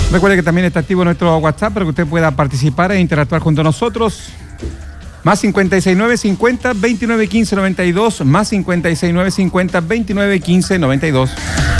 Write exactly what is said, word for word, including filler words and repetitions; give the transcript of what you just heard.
Recuerde que también está activo nuestro WhatsApp para que usted pueda participar e interactuar junto a nosotros. Más cincuenta y seis nueve cincuenta veintinueve quince noventa y dos, más cincuenta y seis nueve cincuenta veintinueve quince noventa y dos.